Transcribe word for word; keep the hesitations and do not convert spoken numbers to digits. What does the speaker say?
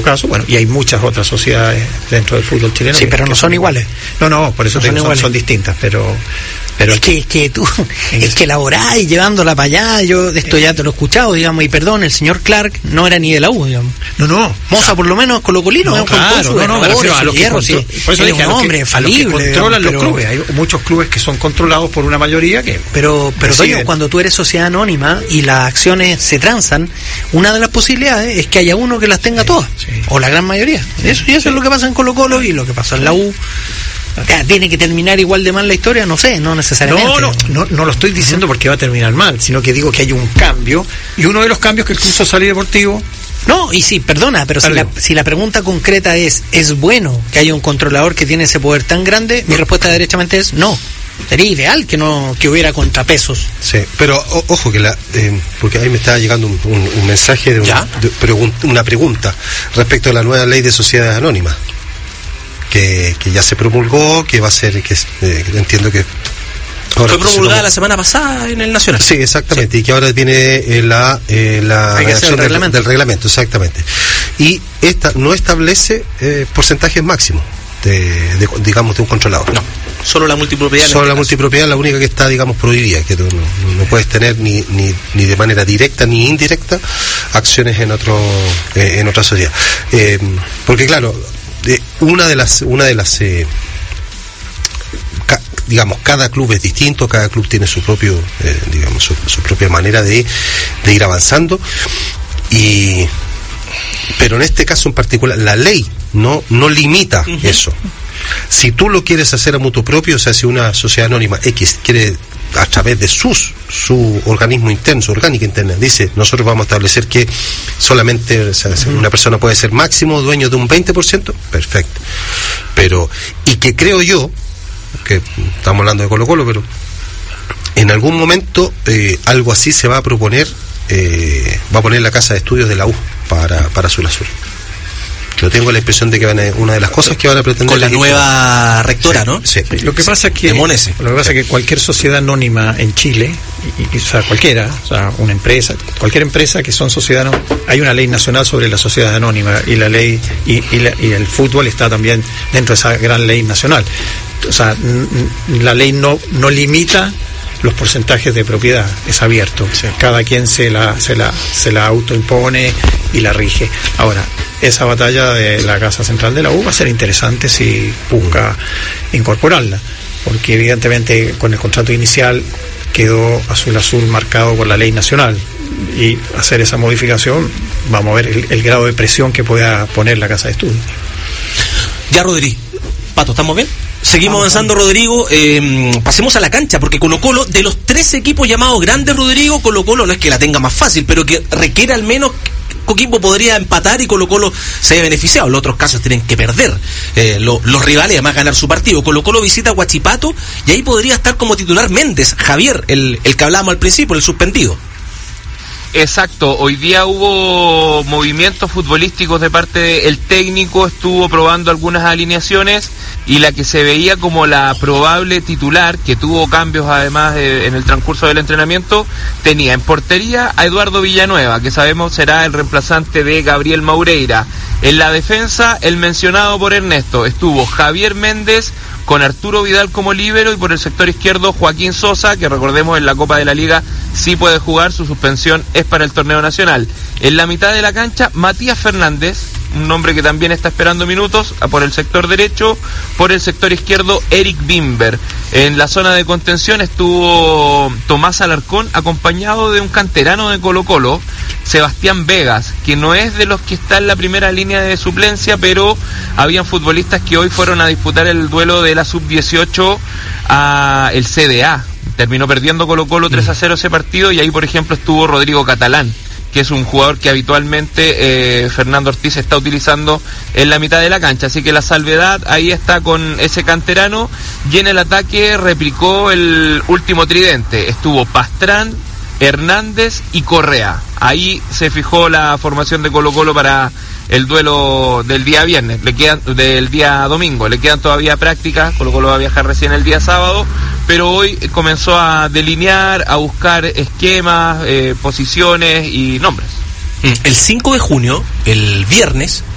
casos, bueno, y hay muchas otras sociedades dentro del fútbol chileno. Sí, pero no son iguales. No, no, por eso no son, son, son distintas, pero... Pero es que, es que tú, es que elaboráis llevándola para allá, yo de esto ya te lo he escuchado, digamos, y perdón, el señor Clark no era ni de la U, digamos. No, no. Moza, por lo menos, colocolino, no, es un claro, no, no, me refiero a los que, sí, por eso es dije, un a hombre que, falible, a los que controlan digamos, los clubes. Hay muchos clubes que son controlados por una mayoría que... Pero, pero Toño, cuando tú eres sociedad anónima y las acciones se transan, una de las posibilidades es que haya uno que las tenga sí, todas, sí. o la gran mayoría. Eso, y eso sí. es lo que pasa en Colo-Colo y lo que pasa en la U. ¿Tiene que terminar igual de mal la historia? No sé, no necesariamente. No, no, no, no lo estoy diciendo porque va a terminar mal, sino que digo que hay un cambio, y uno de los cambios que el Club Social y Deportivo... No, y sí, perdona, pero si la, si la pregunta concreta es, ¿es bueno que haya un controlador que tiene ese poder tan grande? Mi respuesta derechamente es no. Sería ideal que no que hubiera contrapesos. Sí, pero o, ojo que la eh, porque ahí me estaba llegando un, un, un mensaje de, un, de pregun- una pregunta respecto a la nueva ley de sociedades anónimas. Que, que ya se promulgó, que va a ser, que eh, entiendo que ahora fue promulgada la semana pasada en el Nacional. Sí, exactamente, sí. Y que ahora tiene eh, la eh, la redacción del reglamento. del reglamento, exactamente. Y esta no establece eh, porcentajes máximos de, de, digamos, de un controlador. No, solo la multipropiedad. Solo este la caso. multipropiedad es la única que está, digamos, prohibida, que no, no, no puedes tener ni, ni ni de manera directa ni indirecta acciones en otro eh, en otra sociedad. Eh, porque claro, de una de las una de las eh, ca, digamos cada club es distinto, cada club tiene su propio eh, digamos su, su propia manera de, de ir avanzando, y pero en este caso en particular la ley no no limita uh-huh. eso. Si tú lo quieres hacer a mutuo propio, o sea, si una sociedad anónima X quiere a través de sus su organismo interno, su orgánica interna, dice, nosotros vamos a establecer que solamente, o sea, uh-huh. una persona puede ser máximo dueño de un veinte por ciento, perfecto. Pero, y que creo yo, que estamos hablando de Colo-Colo, pero en algún momento eh, algo así se va a proponer, eh, va a poner la casa de estudios de la U para, para Azul Azul. Yo tengo la impresión de que van a, una de las cosas que van a pretender con la nueva rectora, sí, ¿no? Sí. Sí. Lo que sí. pasa es que lo que pasa sí. es que cualquier sociedad anónima en Chile, y, y, o sea, cualquiera, o sea, una empresa, cualquier empresa que son sociedades, hay una ley nacional sobre la sociedad anónima, y la ley y, y, la, y el fútbol está también dentro de esa gran ley nacional. O sea, n- la ley no no limita los porcentajes de propiedad, es abierto, sí. Cada quien se la se la se la autoimpone y la rige. Ahora, esa batalla de la Casa Central de la U va a ser interesante si busca incorporarla, porque evidentemente con el contrato inicial quedó Azul Azul marcado por la ley nacional, y hacer esa modificación, vamos a ver el, el grado de presión que pueda poner la Casa de Estudios. Ya, Rodrigo, Pato, ¿estamos bien? Seguimos vamos, avanzando, vamos. Rodrigo. Eh, pasemos a la cancha, porque Colo-Colo, de los tres equipos llamados grandes, Rodrigo, Colo-Colo no es que la tenga más fácil, pero que requiere al menos Coquimbo podría empatar y Colo-Colo se ve beneficiado. En los otros casos tienen que perder eh, lo, los rivales, además ganar su partido. Colo-Colo visita Huachipato y ahí podría estar como titular Méndez, Javier, el, el que hablábamos al principio, el suspendido. Exacto, hoy día hubo movimientos futbolísticos de parte del técnico, estuvo probando algunas alineaciones, y la que se veía como la probable titular, que tuvo cambios además de, en el transcurso del entrenamiento, tenía en portería a Eduardo Villanueva, que sabemos será el reemplazante de Gabriel Maureira. En la defensa, el mencionado por Ernesto, estuvo Javier Méndez con Arturo Vidal como líbero, y por el sector izquierdo Joaquín Sosa, que recordemos en la Copa de la Liga sí puede jugar, su suspensión es para el torneo nacional. En la mitad de la cancha, Matías Fernández, un hombre que también está esperando minutos, por el sector derecho. Por el sector izquierdo, Eric Bimber. En la zona de contención estuvo Tomás Alarcón, acompañado de un canterano de Colo-Colo, Sebastián Vegas, que no es de los que está en la primera línea de suplencia, pero habían futbolistas que hoy fueron a disputar el duelo de la sub dieciocho a el C D A. Terminó perdiendo Colo-Colo tres a cero ese partido, y ahí por ejemplo estuvo Rodrigo Catalán, que es un jugador que habitualmente eh, Fernando Ortiz está utilizando en la mitad de la cancha. Así que la salvedad ahí está con ese canterano, y en el ataque replicó el último tridente. Estuvo Pastrán, Hernández y Correa. Ahí se fijó la formación de Colo-Colo para el duelo del día viernes, le quedan del día domingo, le quedan todavía prácticas. Colo-Colo va a viajar recién el día sábado, pero hoy comenzó a delinear, a buscar esquemas, eh, posiciones y nombres. El cinco de junio, el viernes,